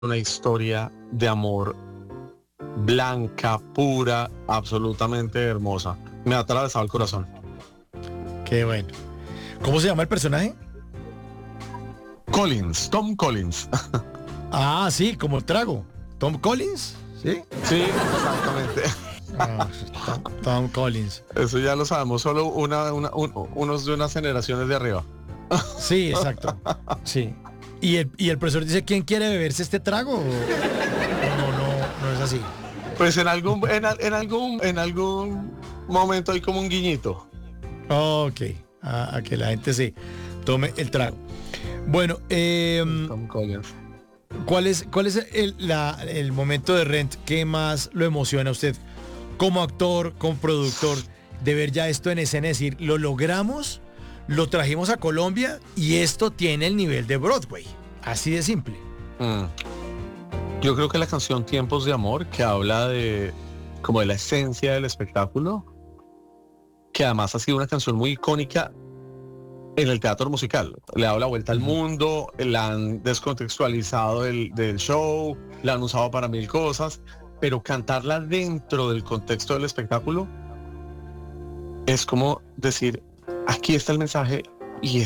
una historia de amor blanca, pura, absolutamente hermosa. Me ha atravesado el corazón. Qué bueno. ¿Cómo se llama el personaje? Collins, Tom Collins. Ah, sí, como el trago. Tom Collins, ¿sí? Sí, exactamente. Ah, Tom Collins. Eso ya lo sabemos, solo unos de unas generaciones de arriba. Sí, exacto. Sí. Y el profesor dice, ¿quién quiere beberse este trago? ¿O no es así? Pues en algún momento hay como un guiñito. Ok. A que la gente se tome el trago. Bueno, Tom Collins. ¿cuál es el momento de Rent que más lo emociona a usted como actor, como productor, de ver ya esto en escena, decir, lo logramos, lo trajimos a Colombia y esto tiene el nivel de Broadway? Así de simple. Mm. Yo creo que la canción Tiempos de Amor, que habla de como de la esencia del espectáculo, que además ha sido una canción muy icónica en el teatro musical. Le ha dado la vuelta al Ujú. mundo, la han descontextualizado del show, la han usado para mil cosas, pero cantarla dentro del contexto del espectáculo es como decir, aquí está el mensaje y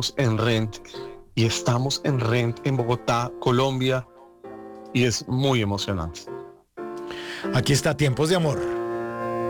estamos en Rent en Bogotá, Colombia, y es muy emocionante. Aquí está Tiempos de Amor.